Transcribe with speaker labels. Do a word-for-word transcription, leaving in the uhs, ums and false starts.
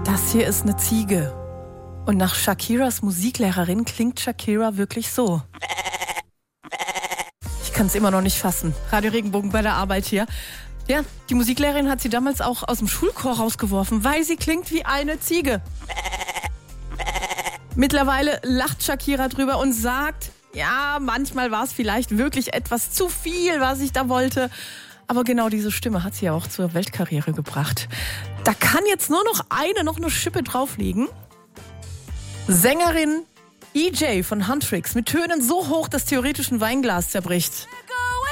Speaker 1: Das hier ist eine Ziege. Und nach Shakiras Musiklehrerin klingt Shakira wirklich so. Ich kann es immer noch nicht fassen. Radio Regenbogen bei der Arbeit hier. Ja, die Musiklehrerin hat sie damals auch aus dem Schulchor rausgeworfen, weil sie klingt wie eine Ziege. Mittlerweile lacht Shakira drüber und sagt, ja, manchmal war es vielleicht wirklich etwas zu viel, was ich da wollte. Aber genau diese Stimme hat sie ja auch zur Weltkarriere gebracht. Da kann jetzt nur noch eine, noch eine Schippe drauflegen. Sängerin E J von Huntrix mit Tönen so hoch, dass theoretisch ein Weinglas zerbricht.